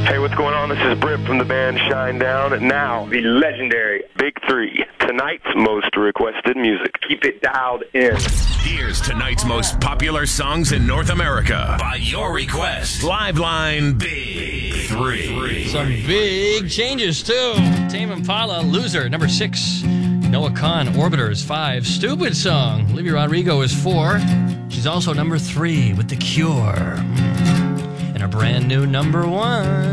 Hey, what's going on? This is Britt from the band Shine Down. And now, the legendary Big Three. Tonight's most requested music. Keep it dialed in. Here's tonight's most popular songs in North America. By your request. Live Line Big Three. Some big changes, too. Tame Impala, Loser, number 6. Noah Khan, Orbiters, 5. Stupid Song, Olivia Rodrigo is 4. She's also number 3 with The Cure. And a brand new number 1.